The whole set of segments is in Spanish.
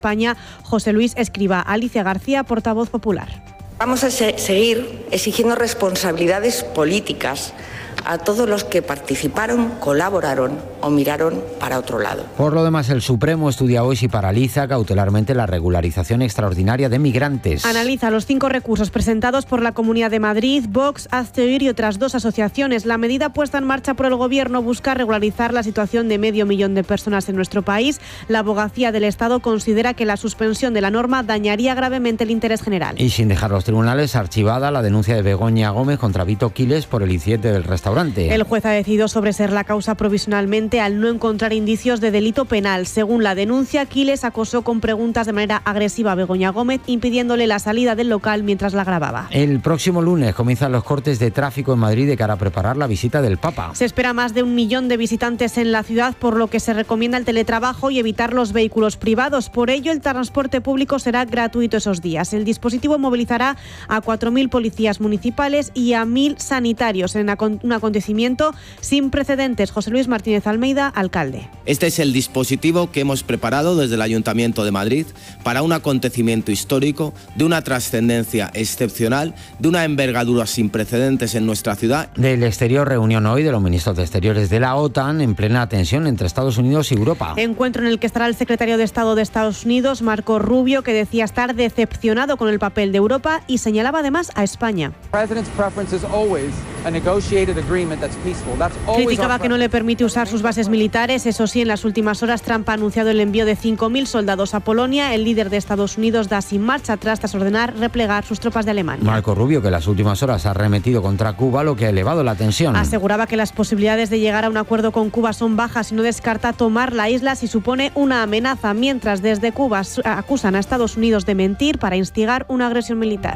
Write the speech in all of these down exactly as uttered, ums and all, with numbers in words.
España, José Luis Escrivá. Alicia García, portavoz popular. Vamos a se- seguir exigiendo responsabilidades políticas a todos los que participaron, colaboraron o miraron para otro lado. Por lo demás, el Supremo estudia hoy si paraliza cautelarmente la regularización extraordinaria de migrantes. Analiza los cinco recursos presentados por la Comunidad de Madrid, Vox, Hazte Oír y otras dos asociaciones. La medida puesta en marcha por el Gobierno busca regularizar la situación de medio millón de personas en nuestro país. La Abogacía del Estado considera que la suspensión de la norma dañaría gravemente el interés general. Y sin dejar los tribunales, archivada la denuncia de Begoña Gómez contra Vito Quiles por el incidente del restaurante. El juez ha decidido sobreseer la causa provisionalmente al no encontrar indicios de delito penal. Según la denuncia, Quiles acosó con preguntas de manera agresiva a Begoña Gómez, impidiéndole la salida del local mientras la grababa. El próximo lunes comienzan los cortes de tráfico en Madrid de cara a preparar la visita del Papa. Se espera más de un millón de visitantes en la ciudad, por lo que se recomienda el teletrabajo y evitar los vehículos privados. Por ello, el transporte público será gratuito esos días. El dispositivo movilizará a cuatro mil policías municipales y a mil sanitarios en un acontecimiento sin precedentes. José Luis Martínez Almeida, alcalde. Este es el dispositivo que hemos preparado desde el Ayuntamiento de Madrid para un acontecimiento histórico de una trascendencia excepcional, de una envergadura sin precedentes en nuestra ciudad. Del exterior, reunión hoy de los ministros de Exteriores de la OTAN en plena tensión entre Estados Unidos y Europa. Encuentro en el que estará el secretario de Estado de Estados Unidos, Marco Rubio, que decía estar decepcionado con el papel de Europa y señalaba además a España. Criticaba que no le permite usar sus bases militares. Eso sí, en las últimas horas Trump ha anunciado el envío de cinco mil soldados a Polonia. El líder de Estados Unidos da sin marcha atrás tras ordenar replegar sus tropas de Alemania. Marco Rubio, que en las últimas horas ha arremetido contra Cuba, lo que ha elevado la tensión. Aseguraba que las posibilidades de llegar a un acuerdo con Cuba son bajas y no descarta tomar la isla si supone una amenaza, mientras desde Cuba acusan a Estados Unidos de mentir para instigar una agresión militar.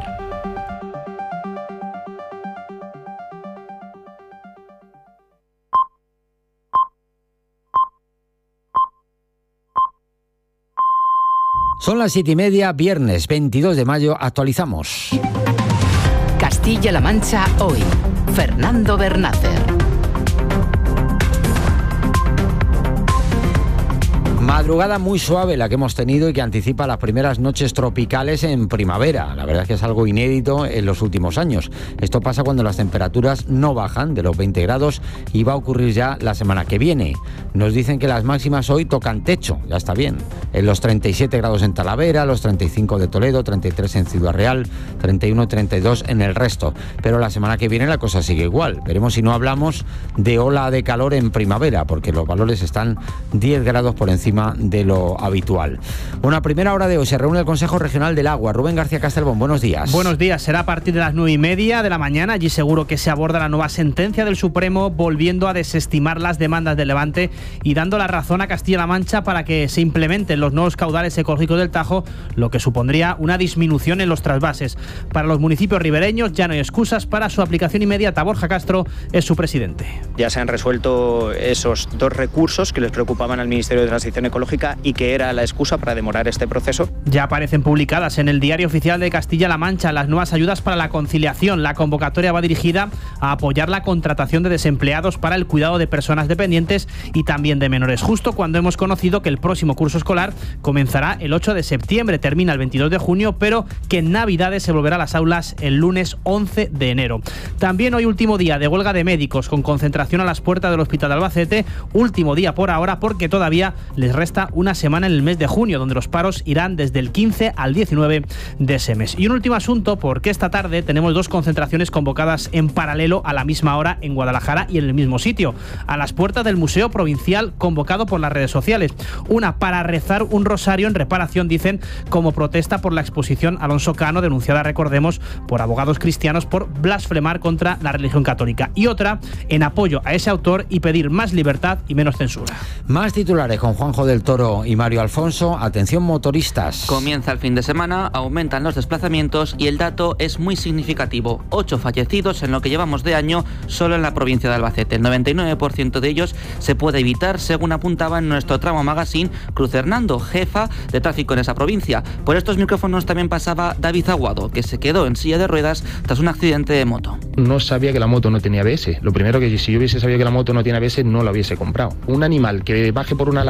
Son las siete y media, viernes veintidós de mayo, actualizamos. Castilla-La Mancha hoy. Fernando Bernácer. Madrugada muy suave la que hemos tenido y que anticipa las primeras noches tropicales en primavera. La verdad es que es algo inédito en los últimos años. Esto pasa cuando las temperaturas no bajan de los veinte grados y va a ocurrir ya la semana que viene. Nos dicen que las máximas hoy tocan techo, ya está bien. En los treinta y siete grados en Talavera, los treinta y cinco de Toledo, treinta y tres en Ciudad Real, treinta y uno, treinta y dos en el resto. Pero la semana que viene la cosa sigue igual. Veremos si no hablamos de ola de calor en primavera, porque los valores están diez grados por encima de lo habitual. Una primera hora de hoy se reúne el Consejo Regional del Agua. Rubén García Castelbón, buenos días. Buenos días, será a partir de las nueve y media de la mañana. Allí seguro que se aborda la nueva sentencia del Supremo, volviendo a desestimar las demandas del Levante y dando la razón a Castilla-La Mancha para que se implementen los nuevos caudales ecológicos del Tajo, lo que supondría una disminución en los trasvases. Para los municipios ribereños ya no hay excusas para su aplicación inmediata. Borja Castro es su presidente. Ya se han resuelto esos dos recursos que les preocupaban al Ministerio de Transición Ecológica y que era la excusa para demorar este proceso. Ya aparecen publicadas en el Diario Oficial de Castilla-La Mancha las nuevas ayudas para la conciliación. La convocatoria va dirigida a apoyar la contratación de desempleados para el cuidado de personas dependientes y también de menores, justo cuando hemos conocido que el próximo curso escolar comenzará el ocho de septiembre, termina el veintidós de junio, pero que en Navidades se volverá a las aulas el lunes once de enero. También hoy último día de huelga de médicos con concentración a las puertas del Hospital de Albacete, último día por ahora porque todavía les resta una semana en el mes de junio, donde los paros irán desde el quince al diecinueve de ese mes. Y un último asunto, porque esta tarde tenemos dos concentraciones convocadas en paralelo a la misma hora en Guadalajara y en el mismo sitio, a las puertas del Museo Provincial, convocado por las redes sociales. Una para rezar un rosario en reparación, dicen, como protesta por la exposición Alonso Cano, denunciada, recordemos, por abogados cristianos por blasfemar contra la religión católica. Y otra en apoyo a ese autor y pedir más libertad y menos censura. Más titulares con Juanjo del Toro y Mario Alfonso. Atención, motoristas. Comienza el fin de semana, aumentan los desplazamientos y el dato es muy significativo. Ocho fallecidos en lo que llevamos de año solo en la provincia de Albacete. El noventa y nueve por ciento de ellos se puede evitar, según apuntaba en nuestro tramo magazine Cruz Hernando, jefa de tráfico en esa provincia. Por estos micrófonos también pasaba David Aguado, que se quedó en silla de ruedas tras un accidente de moto. No sabía que la moto no tenía A B S. Lo primero, que si yo hubiese sabido que la moto no tiene A B S, no la hubiese comprado. Un animal que baje por una ladera que está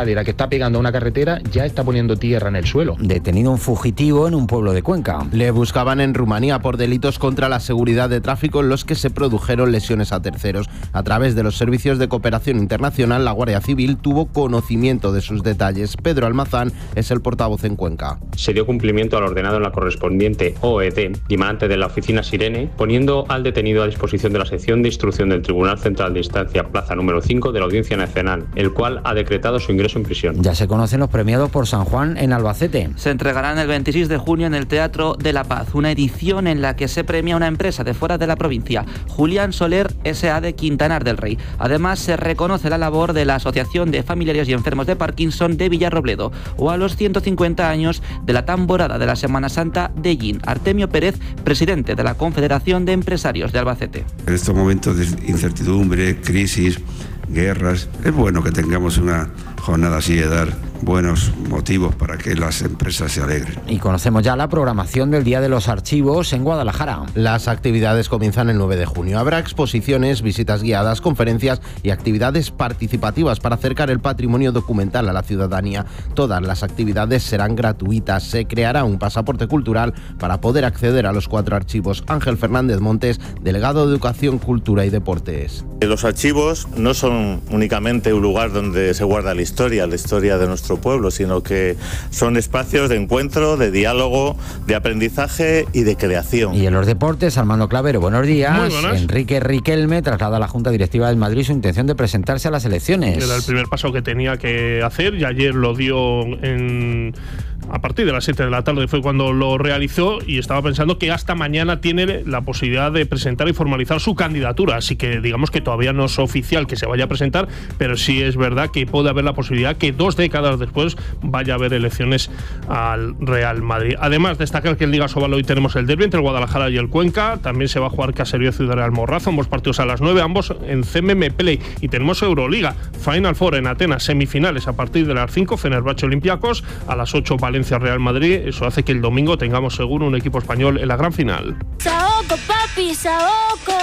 está pegando a una carretera, ya está poniendo tierra en el suelo. Detenido un fugitivo en un pueblo de Cuenca. Le buscaban en Rumanía por delitos contra la seguridad de tráfico en los que se produjeron lesiones a terceros. A través de los servicios de cooperación internacional, la Guardia Civil tuvo conocimiento de sus detalles. Pedro Almazán es el portavoz en Cuenca. Se dio cumplimiento al ordenado en la correspondiente O E D, dimanante de la oficina Sirene, poniendo al detenido a disposición de la sección de instrucción del Tribunal Central de Instancia Plaza número cinco de la Audiencia Nacional, el cual ha decretado su ingreso en prisión. Ya se conocen los premiados por San Juan en Albacete. Se entregarán el veintiséis de junio en el Teatro de la Paz, una edición en la que se premia a una empresa de fuera de la provincia, Julián Soler S A de Quintanar del Rey. Además, se reconoce la labor de la Asociación de Familiares y Enfermos de Parkinson de Villarrobledo o a los ciento cincuenta años de la tamborada de la Semana Santa de Yin. Artemio Pérez, presidente de la Confederación de Empresarios de Albacete. En estos momentos de incertidumbre, crisis, guerras, es bueno que tengamos una jornada así de dar buenos motivos para que las empresas se alegren. Y conocemos ya la programación del Día de los Archivos en Guadalajara. Las actividades comienzan el nueve de junio. Habrá exposiciones, visitas guiadas, conferencias y actividades participativas para acercar el patrimonio documental a la ciudadanía. Todas las actividades serán gratuitas. Se creará un pasaporte cultural para poder acceder a los cuatro archivos. Ángel Fernández Montes, delegado de Educación, Cultura y Deportes. Los archivos no son únicamente un lugar donde se guarda la historia, la historia de nuestro pueblo, sino que son espacios de encuentro, de diálogo, de aprendizaje y de creación. Y en los deportes, Armando Clavero, buenos días. Muy buenas. Enrique Riquelme traslada a la Junta Directiva del Madrid su intención de presentarse a las elecciones. Era el primer paso que tenía que hacer y ayer lo dio en... a partir de las siete de la tarde fue cuando lo realizó y estaba pensando que hasta mañana tiene la posibilidad de presentar y formalizar su candidatura, así que digamos que todavía no es oficial que se vaya a presentar, pero sí es verdad que puede haber la posibilidad que dos décadas después vaya a haber elecciones al Real Madrid. Además, destacar que en Liga Sobal hoy tenemos el derbi entre el Guadalajara y el Cuenca, también se va a jugar Caserío Ciudad Real Morrazo, ambos partidos a las nueve, ambos en C M M Play, y tenemos Euroliga, Final Four en Atenas, semifinales a partir de las cinco, Fenerbahce Olympiacos, a las ocho Valencia Real Madrid. Eso hace que el domingo tengamos seguro un equipo español en la gran final. Saoco, papi, saoco.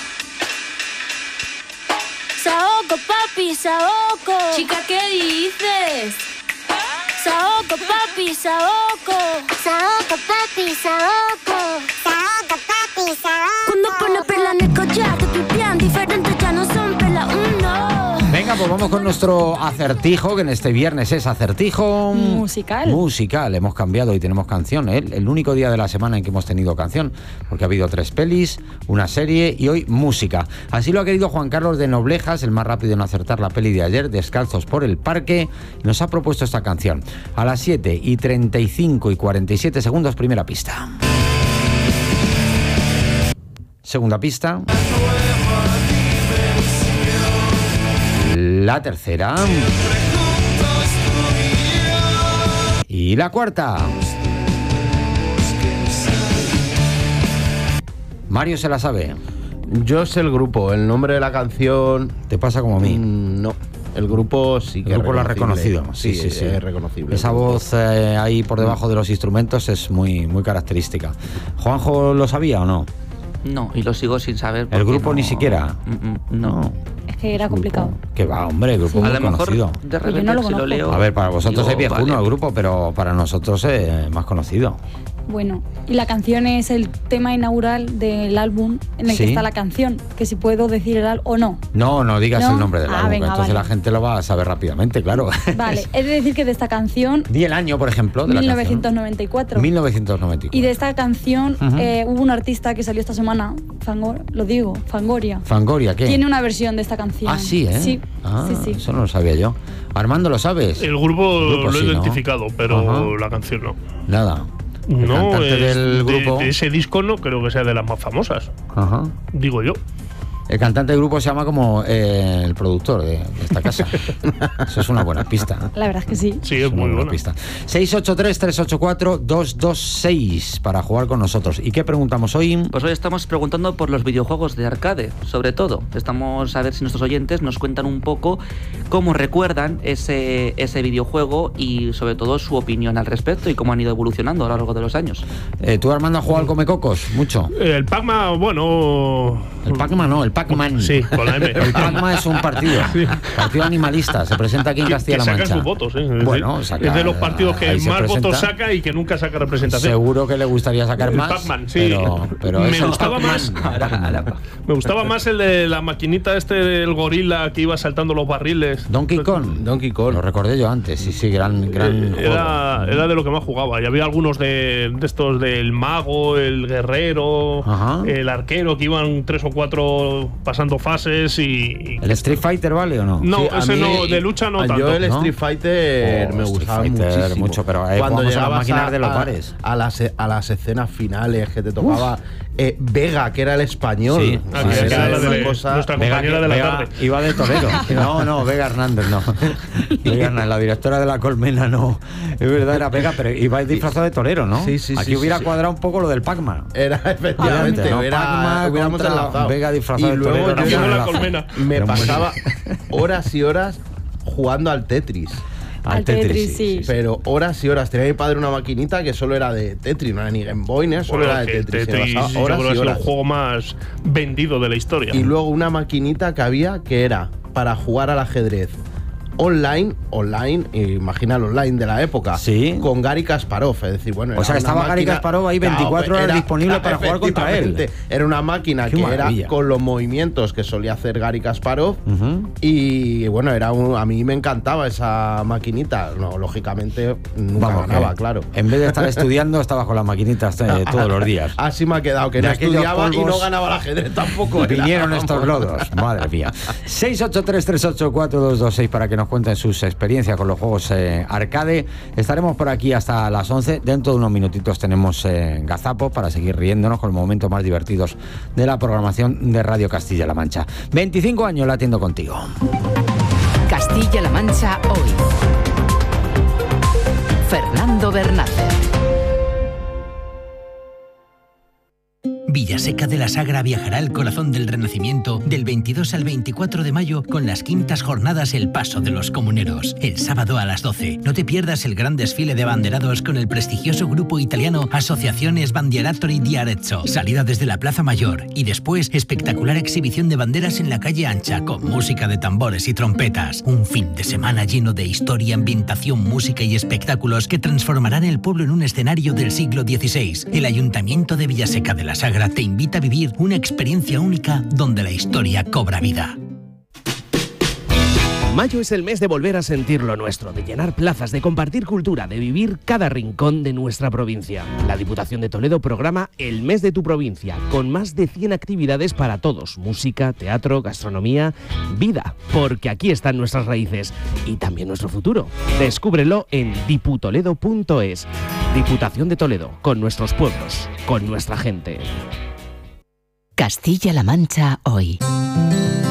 Saoco, papi, saoco. Chica, ¿qué dices? Saoco, papi, saoco. Saoco, papi, saoco. Saoco, papi, saoco. Cuando pone perla en el collar, te pipián diferente, ya no son perla uno. Venga, pues vamos con nuestro acertijo, que en este viernes es acertijo musical. Musical, hemos cambiado y tenemos canción, ¿eh? El único día de la semana en que hemos tenido canción, porque ha habido tres pelis, una serie y hoy música. Así lo ha querido Juan Carlos de Noblejas, el más rápido en acertar la peli de ayer, Descalzos por el Parque, y nos ha propuesto esta canción. A las siete y treinta y cinco y cuarenta y siete segundos, primera pista. Segunda pista. La tercera. Y la cuarta. Mario se la sabe. Yo sé el grupo, el nombre de la canción... ¿Te pasa como a mí? Mm, no. El grupo sí que el grupo es lo ha reconocido. Sí, sí, sí. Es reconocible. Esa voz eh, ahí por debajo de los instrumentos es muy, muy característica. ¿Juanjo lo sabía o no? No, y lo sigo sin saber. ¿El grupo no, ni siquiera? No. no. Es que era complicado. Que va, hombre, el grupo sí. muy A lo mejor conocido. de repente no lo si lo leo. A ver, para vosotros digo, es viejuno vale. el grupo, pero para nosotros es más conocido. Bueno, y la canción es el tema inaugural del álbum en el ¿Sí? que está la canción, que si puedo decir el álbum o no. No, no digas ¿No? el nombre del Ah, álbum, venga, entonces vale. la gente lo va a saber rápidamente, claro. Vale, es de decir que de esta canción... Di el año, por ejemplo, de mil novecientos noventa y cuatro. la canción. mil novecientos noventa y cuatro. Y de esta canción Uh-huh. eh, hubo un artista que salió esta semana, Fangor, lo digo, Fangoria. ¿Fangoria qué? Tiene una versión de esta canción. Ah, sí, ¿eh? Sí, ah, sí, sí. Eso no lo sabía yo. Armando, ¿lo sabes? El grupo, El grupo lo he sí, ¿no? identificado, pero Ajá. la canción no. Nada. El No, cantante es del grupo. de, de ese disco no creo que sea de las más famosas. Ajá. Digo yo. El cantante del grupo se llama como eh, el productor de, de esta casa. Eso es una buena pista. La verdad es que sí. Sí, es, es muy buena, buena pista. seis ocho tres, tres ocho cuatro, dos dos seis para jugar con nosotros. ¿Y qué preguntamos hoy? Pues hoy estamos preguntando por los videojuegos de arcade, sobre todo. Estamos a ver si nuestros oyentes nos cuentan un poco cómo recuerdan ese, ese videojuego y sobre todo su opinión al respecto y cómo han ido evolucionando a lo largo de los años. Eh, ¿Tú, Armando, has jugado al Comecocos? ¿Mucho? El Pac-Man, bueno... El Pac-Man no, el Pac-Man. Sí, con la M. El Pac-Man es un partido, sí. partido animalista, se presenta aquí en Castilla-La Mancha. Que saca sus votos, ¿eh? Es, bueno, decir, saca, es de los partidos que más presenta. votos saca y que nunca saca representación. Seguro que le gustaría sacar el más. Pac-Man, sí. Pero, pero me, es el gustaba más, me gustaba más el de la maquinita este del gorila que iba saltando los barriles. Donkey Kong. Donkey Kong. Lo recordé yo antes, sí, sí, gran, gran eh, era, juego. Era de lo que más jugaba. Y había algunos de, de estos del mago, el guerrero, Ajá. el arquero, que iban tres o cuatro pasando fases y... y... ¿El Street Fighter vale o no? No, Sí, ese mí, no, de lucha no yo tanto. Yo el ¿no? Street Fighter oh, me gustaba Street Fighter, muchísimo. mucho, pero eh, cuando llegabas a las máquinas de los bares. A, a, las, a las escenas finales que te tocaba eh, Vega, que era el español. Sí, ah, sí, era, era era de, cosa... nuestra Vega, compañera de la Vega tarde. Iba de torero. No, no, Vega Hernández no. Vega Hernández, la directora de la Colmena no. Es verdad, era Vega, pero iba disfrazado de torero, ¿no? Sí, sí, Aquí sí, hubiera sí, cuadrado un poco lo del Pac-Man. Era efectivamente, ¿no? era, Pac-Man hubiéramos enlazado. Vega disfrazado y de luego torero. yo la Colmena. Me pasaba horas y horas jugando al Tetris. Al Tetris, Tetris, sí. Pero horas y horas. Tenía mi padre una maquinita que solo era de Tetris, no era ni Game Boy, ¿no? Solo bueno, era de Tetris. Tetris horas yo creo que y es horas. el juego más vendido de la historia. Y luego una maquinita que había que era para jugar al ajedrez online, online, imagina el online de la época, sí, con Gary Kasparov, es decir, bueno, o sea, estaba máquina, Gary Kasparov ahí veinticuatro claro, horas era, disponible para jugar contra él. Era una máquina Qué que maravilla. era con los movimientos que solía hacer Gary Kasparov, uh-huh. y bueno, era un, a mí me encantaba esa maquinita. No, lógicamente nunca Vamos, ganaba, claro. En vez de estar estudiando, estaba con las maquinitas eh, todos los días. Así me ha quedado, que de no estudiaba polvos, y no ganaba el ajedrez tampoco. Vinieron era, estos lodos, madre mía. seis ocho tres tres ocho cuatro dos dos seis para que nos cuenten sus experiencias con los juegos eh, arcade. Estaremos por aquí hasta las once. Dentro de unos minutitos tenemos eh, gazapo para seguir riéndonos con los momentos más divertidos de la programación de Radio Castilla-La Mancha. veinticinco años latiendo contigo. Castilla-La Mancha hoy. Fernando Bernácer. Villaseca de la Sagra viajará al corazón del Renacimiento del veintidós al veinticuatro de mayo con las quintas jornadas El Paso de los Comuneros. El sábado a las doce. No te pierdas el gran desfile de banderados con el prestigioso grupo italiano Asociaciones Bandieratori di Arezzo. Salida desde la Plaza Mayor y después espectacular exhibición de banderas en la calle ancha con música de tambores y trompetas. Un fin de semana lleno de historia, ambientación, música y espectáculos que transformarán el pueblo en un escenario del siglo dieciséis. El Ayuntamiento de Villaseca de la Sagra te invita a vivir una experiencia única donde la historia cobra vida. Mayo es el mes de volver a sentir lo nuestro, de llenar plazas, de compartir cultura, de vivir cada rincón de nuestra provincia. La Diputación de Toledo programa El Mes de tu Provincia, con más de cien actividades para todos: música, teatro, gastronomía, vida, porque aquí están nuestras raíces y también nuestro futuro. Descúbrelo en diputoledo punto es. Diputación de Toledo, con nuestros pueblos, con nuestra gente. Castilla-La Mancha hoy.